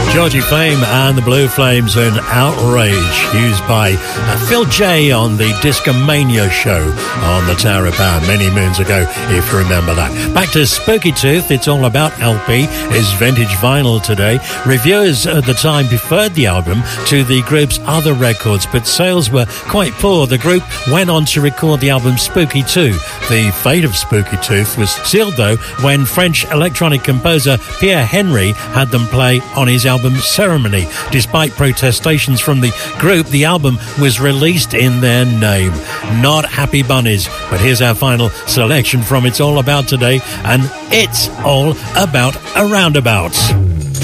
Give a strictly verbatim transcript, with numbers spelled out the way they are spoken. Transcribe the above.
Georgie Fame and the Blue Flames and Outrage, used by uh, Phil J on the Discomania show on the Tower of Power many moons ago, if you remember that. Back to Spooky Tooth, it's all about L P, is vintage vinyl today. Reviewers at the time preferred the album to the group's other records, but sales were quite poor. The group went on to record the album Spooky two. The fate of Spooky Tooth was sealed, though, when French electronic composer Pierre Henry had them play on his album Ceremony. Despite protestations from the group, the album was released in their name. Not Happy Bunnies, but here's our final selection from It's All About Today, and it's all about a roundabout.